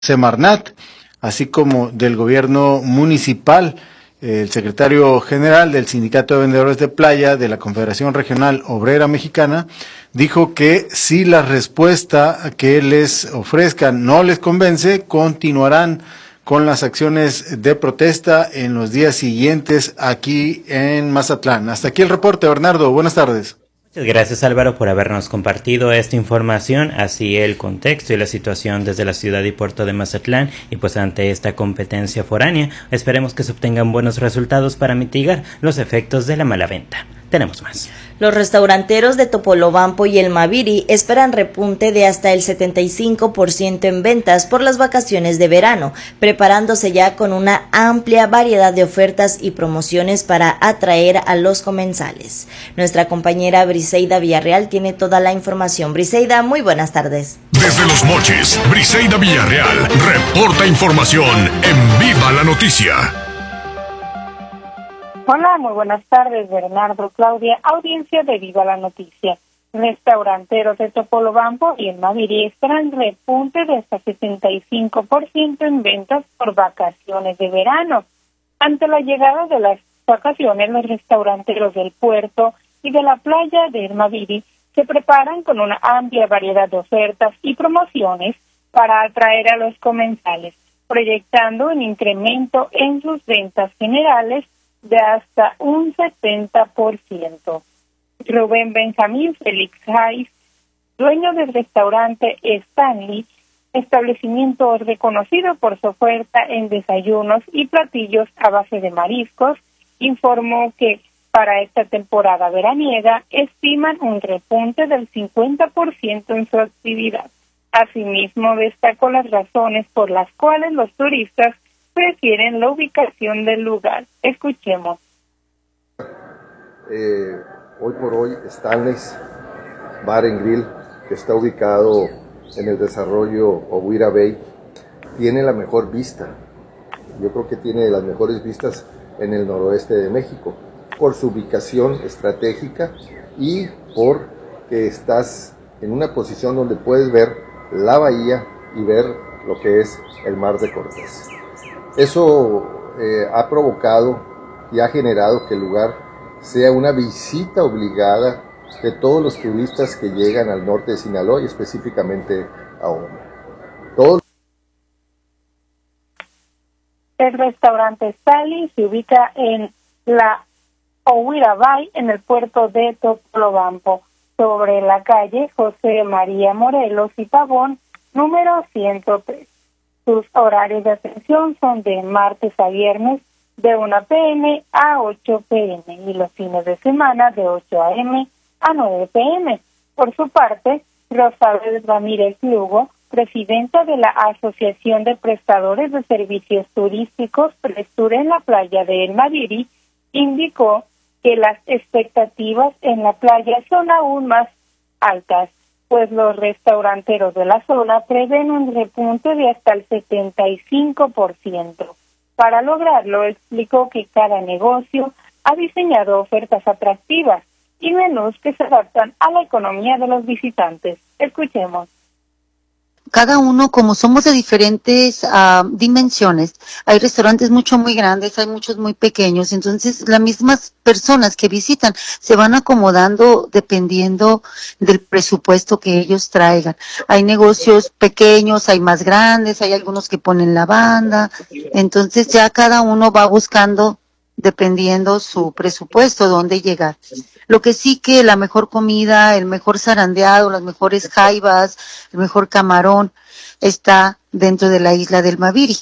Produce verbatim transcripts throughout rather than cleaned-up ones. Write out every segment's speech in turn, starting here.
Semarnat, así como del gobierno municipal. El secretario general del Sindicato de Vendedores de Playa de la Confederación Regional Obrera Mexicana dijo que si la respuesta que les ofrezcan no les convence, continuarán con las acciones de protesta en los días siguientes aquí en Mazatlán. Hasta aquí el reporte, Bernardo. Buenas tardes. Muchas gracias, Álvaro, por habernos compartido esta información, así el contexto y la situación desde la ciudad y puerto de Mazatlán, y pues ante esta competencia foránea, esperemos que se obtengan buenos resultados para mitigar los efectos de la mala venta. Tenemos más. Los restauranteros de Topolobampo y el Maviri esperan repunte de hasta el setenta y cinco por ciento en ventas por las vacaciones de verano, preparándose ya con una amplia variedad de ofertas y promociones para atraer a los comensales. Nuestra compañera Briseida Villarreal tiene toda la información. Briseida, muy buenas tardes. Desde Los Mochis, Briseida Villarreal reporta información en Viva la Noticia. Hola, muy buenas tardes, Bernardo, Claudia, audiencia de Viva la Noticia. Restauranteros de Topolobampo y el Maviri esperan repunte de hasta setenta y cinco por ciento en ventas por vacaciones de verano. Ante la llegada de las vacaciones, los restauranteros del puerto y de la playa de El Maviri se preparan con una amplia variedad de ofertas y promociones para atraer a los comensales, proyectando un incremento en sus ventas generales de hasta un setenta por ciento. Rubén Benjamín Félix Hayes, dueño del restaurante Stanley, establecimiento reconocido por su oferta en desayunos y platillos a base de mariscos, informó que para esta temporada veraniega estiman un repunte del cincuenta por ciento en su actividad. Asimismo, destacó las razones por las cuales los turistas prefieren la ubicación del lugar. Escuchemos. Eh, hoy por hoy, Stanley's Bar and Grill, que está ubicado en el desarrollo Obuira Bay, tiene la mejor vista. Yo creo que tiene las mejores vistas en el noroeste de México, por su ubicación estratégica y por que estás en una posición donde puedes ver la bahía y ver lo que es el Mar de Cortés. Eso eh, ha provocado y ha generado que el lugar sea una visita obligada de todos los turistas que llegan al norte de Sinaloa y específicamente a Oma. Todos El restaurante Sally se ubica en la Obuira Bay, en el puerto de Topolobampo, sobre la calle José María Morelos y Pavón, número ciento tres. Sus horarios de atención son de martes a viernes de una pe eme a ocho pe eme y los fines de semana de ocho a eme a nueve pe eme. Por su parte, Rosabel Ramírez Lugo, presidenta de la Asociación de Prestadores de Servicios Turísticos Prestur en la playa de El Maviri, indicó que las expectativas en la playa son aún más altas, pues los restauranteros de la zona prevén un repunte de hasta el setenta y cinco por ciento. Para lograrlo, explicó que cada negocio ha diseñado ofertas atractivas y menús que se adaptan a la economía de los visitantes. Escuchemos. Cada uno, como somos de diferentes uh, dimensiones, hay restaurantes mucho muy grandes, hay muchos muy pequeños, entonces las mismas personas que visitan se van acomodando dependiendo del presupuesto que ellos traigan. Hay negocios pequeños, hay más grandes, hay algunos que ponen la banda, entonces ya cada uno va buscando dependiendo su presupuesto dónde llegar. Lo que sí que la mejor comida, el mejor zarandeado, las mejores jaivas, el mejor camarón está dentro de la isla del Maviri.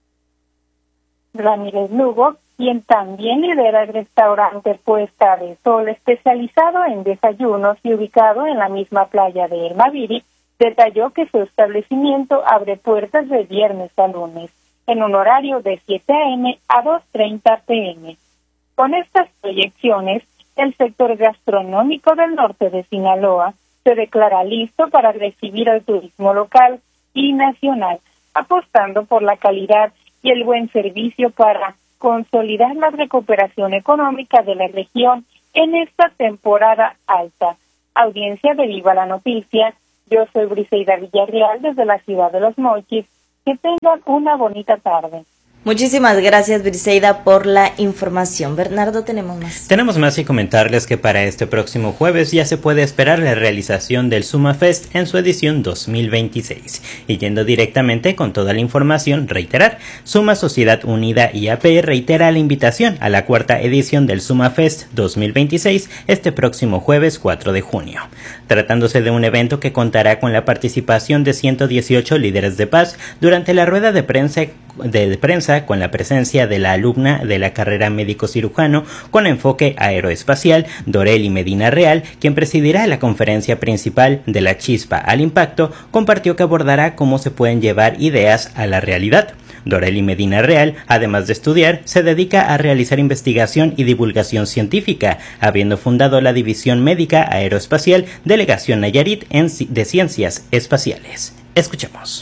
Ramírez Lugo, quien también lidera el restaurante Puesta de Sol, especializado en desayunos y ubicado en la misma playa de El Maviri, detalló que su establecimiento abre puertas de viernes a lunes, en un horario de siete a eme a dos treinta pe eme. Con estas proyecciones, el sector gastronómico del norte de Sinaloa se declara listo para recibir al turismo local y nacional, apostando por la calidad y el buen servicio para consolidar la recuperación económica de la región en esta temporada alta. Audiencia de Viva la Noticia, yo soy Briseida Villarreal desde la ciudad de Los Mochis, Que tengan una bonita tarde. Muchísimas gracias, Briseida, por la información. Bernardo, tenemos más. Tenemos más y comentarles que para este próximo jueves ya se puede esperar la realización del SumaFest en su edición dos mil veintiséis. Y yendo directamente con toda la información, reiterar, Suma Sociedad Unida I A P reitera la invitación a la cuarta edición del SumaFest dos mil veintiséis este próximo jueves cuatro de junio. Tratándose de un evento que contará con la participación de ciento dieciocho líderes de paz durante la rueda de prensa de prensa con la presencia de la alumna de la carrera médico cirujano con enfoque aeroespacial, Dorely Medina Real, quien presidirá la conferencia principal de la Chispa al Impacto, compartió que abordará cómo se pueden llevar ideas a la realidad. Dorely Medina Real, además de estudiar, se dedica a realizar investigación y divulgación científica, habiendo fundado la División Médica Aeroespacial Delegación Nayarit en, de Ciencias Espaciales. Escuchemos.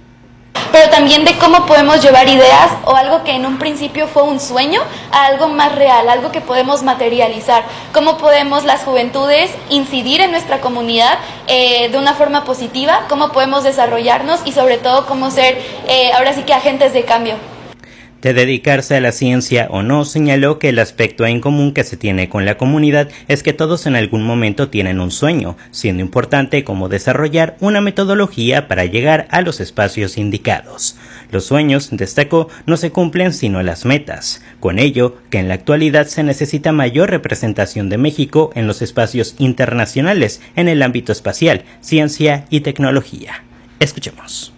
Pero también de cómo podemos llevar ideas o algo que en un principio fue un sueño a algo más real, algo que podemos materializar, cómo podemos las juventudes incidir en nuestra comunidad eh, de una forma positiva, cómo podemos desarrollarnos y sobre todo cómo ser eh, ahora sí que agentes de cambio. De dedicarse a la ciencia o no, señaló que el aspecto en común que se tiene con la comunidad es que todos en algún momento tienen un sueño, siendo importante cómo desarrollar una metodología para llegar a los espacios indicados. Los sueños, destacó, no se cumplen sino las metas. Con ello, que en la actualidad se necesita mayor representación de México en los espacios internacionales en el ámbito espacial, ciencia y tecnología. Escuchemos.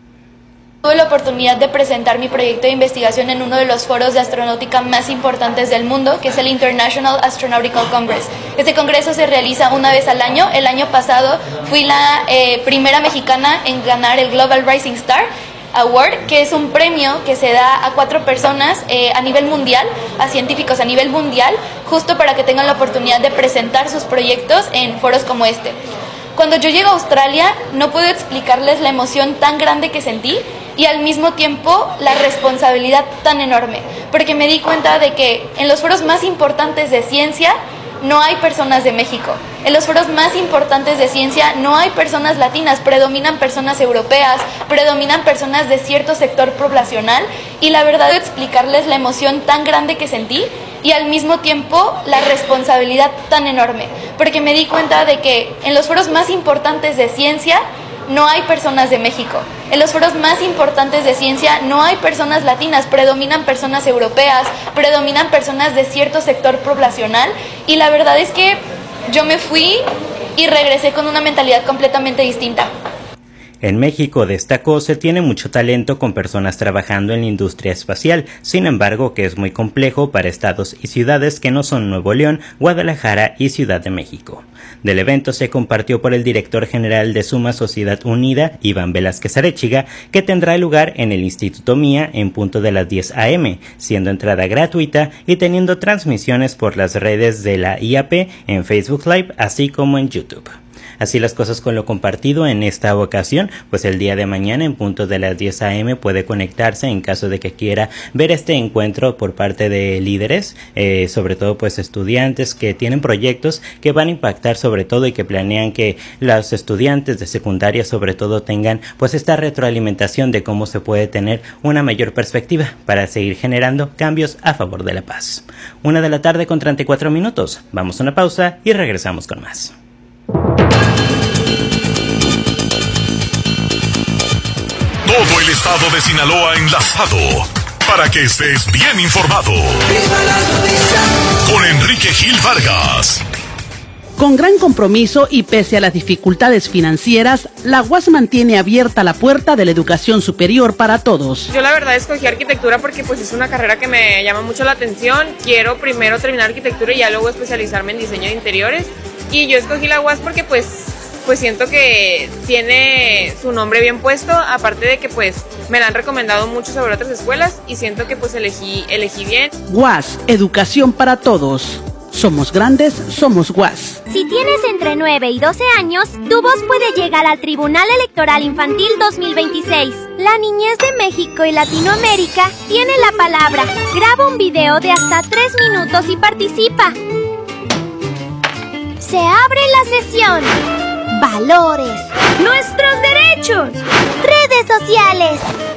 Tuve la oportunidad de presentar mi proyecto de investigación en uno de los foros de astronáutica más importantes del mundo, que es el International Astronautical Congress. Este congreso se realiza una vez al año. El año pasado fui la eh, primera mexicana en ganar el Global Rising Star Award, que es un premio que se da a cuatro personas eh, a nivel mundial, a científicos a nivel mundial, justo para que tengan la oportunidad de presentar sus proyectos en foros como este. Cuando yo llego a Australia, no puedo explicarles la emoción tan grande que sentí y al mismo tiempo la responsabilidad tan enorme, porque me di cuenta de que en los foros más importantes de ciencia no hay personas de México. En los foros más importantes de ciencia no hay personas latinas, predominan personas europeas, predominan personas de cierto sector poblacional y la verdad de explicarles la emoción tan grande que sentí y al mismo tiempo la responsabilidad tan enorme, porque me di cuenta de que en los foros más importantes de ciencia no hay personas de México. En los foros más importantes de ciencia no hay personas latinas, predominan personas europeas, predominan personas de cierto sector poblacional y la verdad es que yo me fui y regresé con una mentalidad completamente distinta. En México, destacó, se tiene mucho talento con personas trabajando en la industria espacial, sin embargo que es muy complejo para estados y ciudades que no son Nuevo León, Guadalajara y Ciudad de México. Del evento se compartió por el director general de Suma Sociedad Unida, Iván Velázquez Arechiga, que tendrá lugar en el Instituto Mía en punto de las diez a eme, siendo entrada gratuita y teniendo transmisiones por las redes de la I A P en Facebook Live, así como en YouTube. Así las cosas con lo compartido en esta ocasión, pues el día de mañana en punto de las diez a eme puede conectarse en caso de que quiera ver este encuentro por parte de líderes, eh, sobre todo pues estudiantes que tienen proyectos que van a impactar sobre todo y que planean que los estudiantes de secundaria sobre todo tengan pues esta retroalimentación de cómo se puede tener una mayor perspectiva para seguir generando cambios a favor de la paz. Una de la tarde con treinta y cuatro minutos, vamos a una pausa y regresamos con más. Todo el estado de Sinaloa enlazado para que estés bien informado. Con Enrique Gil Vargas. Con gran compromiso y pese a las dificultades financieras, la U A S mantiene abierta la puerta de la educación superior para todos. Yo la verdad escogí arquitectura porque pues es una carrera que me llama mucho la atención. Quiero primero terminar arquitectura y ya luego especializarme en diseño de interiores. Y yo escogí la U A S porque pues, pues siento que tiene su nombre bien puesto, aparte de que pues me la han recomendado mucho sobre otras escuelas y siento que pues elegí, elegí bien. U A S, educación para todos. Somos grandes, somos U A S. Si tienes entre nueve y doce años, tu voz puede llegar al Tribunal Electoral Infantil dos mil veintiséis. La niñez de México y Latinoamérica tiene la palabra. Graba un video de hasta tres minutos y participa. Se abre la sesión. Valores. Nuestros derechos. Red redes sociales.